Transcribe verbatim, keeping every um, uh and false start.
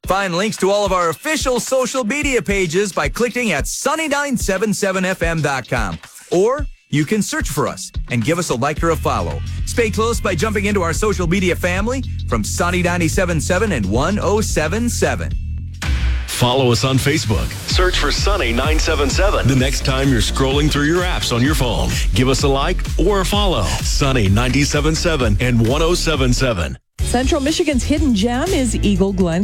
Find links to all of our official social media pages by clicking at sunny nine seven seven f m dot com. Or you can search for us and give us a like or a follow. Stay close by jumping into our social media family from Sunny ninety-seven point seven and one oh seven point seven. Follow us on Facebook. Search for Sunny nine seven seven. The next time you're scrolling through your apps on your phone, give us a like or a follow. Sunny ninety-seven point seven and one oh seven point seven. Central Michigan's hidden gem is Eagle Glen